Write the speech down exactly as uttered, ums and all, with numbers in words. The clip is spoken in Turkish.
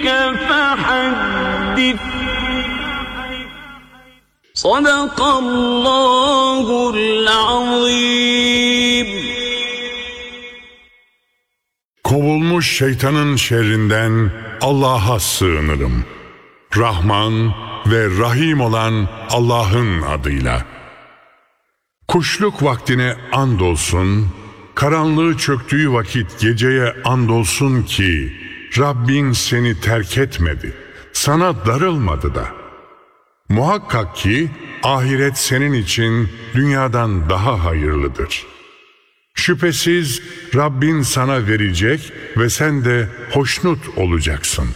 ربك فحدث صدق الله العظيم. Kovulmuş şeytanın şerrinden Allah'a sığınırım. Rahman ve Rahim olan Allah'ın adıyla. Kuşluk vaktine andolsun, karanlığı çöktüğü vakit geceye andolsun ki Rabbin seni terk etmedi, sana darılmadı da. Muhakkak ki ahiret senin için dünyadan daha hayırlıdır. Şüphesiz Rabbin sana verecek ve sen de hoşnut olacaksın.